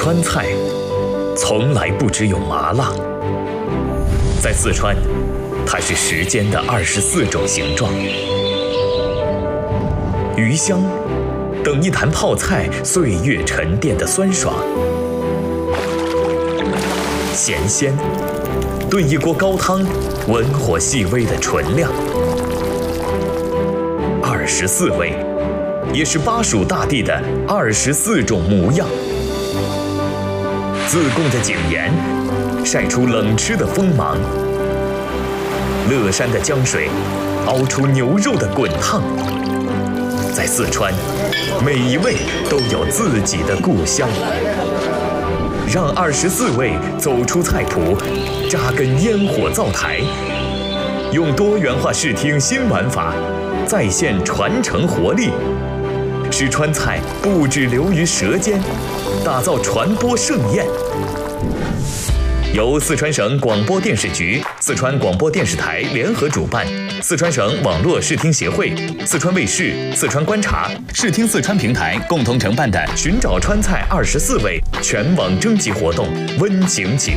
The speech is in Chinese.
川菜从来不只有麻辣，在四川，它是时间的24种形状。鱼香等一坛泡菜岁月沉淀的酸爽，咸鲜炖一锅高汤文火细微的醇亮。24味，也是巴蜀大地的24种模样。自贡的井盐晒出冷吃的锋芒，乐山的江水熬出牛肉的滚烫。在四川，每一味都有自己的故乡。让24味走出菜谱，扎根烟火灶台，用多元化视听新玩法再现传承活力，使川菜不只流于舌尖，打造传播盛宴。由四川省广播电视局、四川广播电视台联合主办，四川省网络视听协会、四川卫视、四川观察、视听四川平台共同承办的寻找川菜24味全网征集活动温情启